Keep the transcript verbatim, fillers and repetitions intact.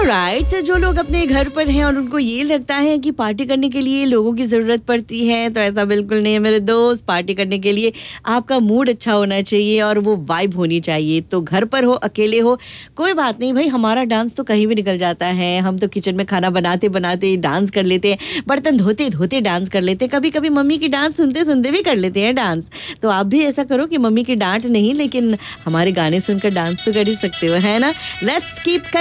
Right right, जो लोग अपने घर पर हैं और उनको ये लगता है कि पार्टी करने के लिए लोगों की ज़रूरत पड़ती है, तो ऐसा बिल्कुल नहीं है मेरे दोस्त। पार्टी करने के लिए आपका मूड अच्छा होना चाहिए और वो वाइब होनी चाहिए। तो घर पर हो, अकेले हो, कोई बात नहीं भाई, हमारा डांस तो कहीं भी निकल जाता है। हम तो किचन में खाना बनाते बनाते डांस कर लेते हैं, बर्तन धोते धोते डांस कर लेते हैं, कभी कभी मम्मी की डांस सुनते सुनते भी कर लेते हैं डांस। तो आप भी ऐसा करो कि मम्मी की डांट नहीं, लेकिन हमारे गाने सुनकर डांस तो कर ही सकते हो, है ना। Let's keep